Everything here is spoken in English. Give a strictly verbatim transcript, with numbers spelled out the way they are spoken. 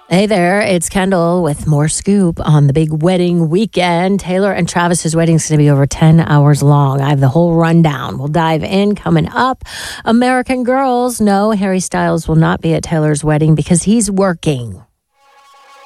Hey there, it's Kendall with more scoop on the big wedding weekend. Taylor and Travis's wedding is going to be over ten hours long. I have the whole rundown. We'll dive in coming up. American Girls, no, Harry Styles will not be at Taylor's wedding because he's working.